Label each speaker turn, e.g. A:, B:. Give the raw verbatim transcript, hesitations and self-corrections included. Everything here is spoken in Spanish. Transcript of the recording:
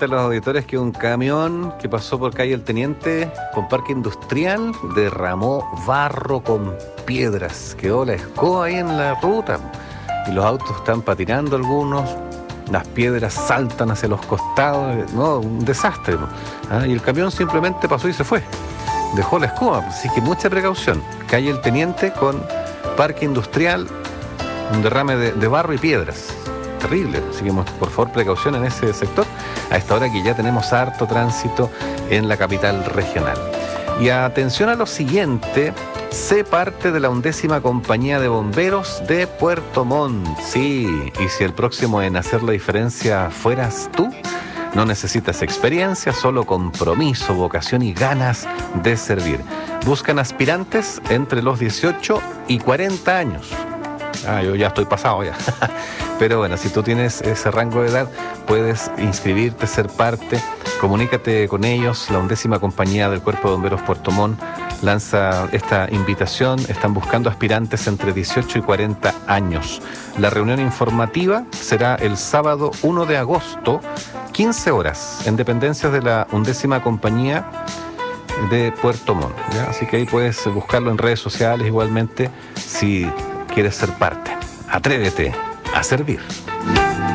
A: contarte a los auditores que un camión que pasó por calle El Teniente con parque industrial derramó barro con piedras. Quedó la escoba ahí en la ruta y los autos están patinando algunos. Las piedras saltan hacia los costados, no, un desastre, ¿no? ¿Ah? Y el camión simplemente pasó y se fue. Dejó la escoba, así que mucha precaución. Calle El Teniente con parque industrial, un derrame de, de barro y piedras. Terrible, así que por favor precaución en ese sector, a esta hora que ya tenemos harto tránsito en la capital regional. Y atención a lo siguiente, sé parte de la undécima compañía de bomberos de Puerto Montt. Sí, y si el próximo en hacer la diferencia fueras tú, no necesitas experiencia, solo compromiso, vocación y ganas de servir. Buscan aspirantes entre los dieciocho y cuarenta años. Ah, yo ya estoy pasado ya. Pero bueno, si tú tienes ese rango de edad, puedes inscribirte, ser parte, comunícate con ellos. La undécima compañía del Cuerpo de Bomberos Puerto Montt lanza esta invitación. Están buscando aspirantes entre dieciocho y cuarenta años. La reunión informativa será el sábado uno de agosto, quince horas, en dependencias de la undécima compañía de Puerto Montt, ¿ya? Así que ahí puedes buscarlo en redes sociales igualmente si quieres ser parte. Atrévete a servir.